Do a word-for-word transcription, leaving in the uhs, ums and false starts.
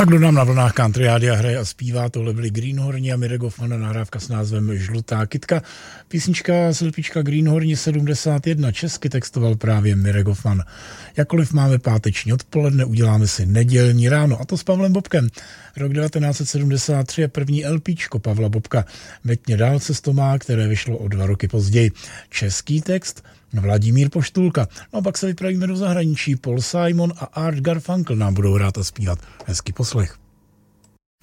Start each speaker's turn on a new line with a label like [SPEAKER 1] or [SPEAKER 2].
[SPEAKER 1] Tak kdo nám na vlnách country rádia hraje a zpívá, tohle byli Greenhorni a Mirek Hoffman, nahrávka s názvem Žlutá kytka. Písnička Slepička Greenhorni sedmdesát jedna, česky textoval právě Mirek Hoffman. Jakkoliv máme páteční odpoledne, uděláme si nedělní ráno, a to s Pavlem Bobkem. Rok devatenáct set sedmdesát tři je první LPčko Pavla Bobka Veď mě dál cestou má, které vyšlo o dva roky později. Český text Vladimír Poštulka. No a pak se vypravíme do zahraničí. Paul Simon a Art Garfunkel nám budou hrát a zpívat. Hezký poslech.